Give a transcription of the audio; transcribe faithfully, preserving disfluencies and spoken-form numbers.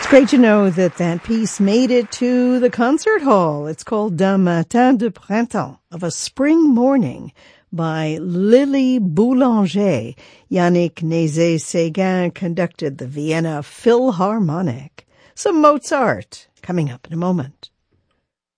It's great to know that that piece made it to the concert hall. It's called D'un matin de printemps, of a spring morning, by Lily Boulanger. Yannick Nézet-Séguin conducted the Vienna Philharmonic. Some Mozart coming up in a moment.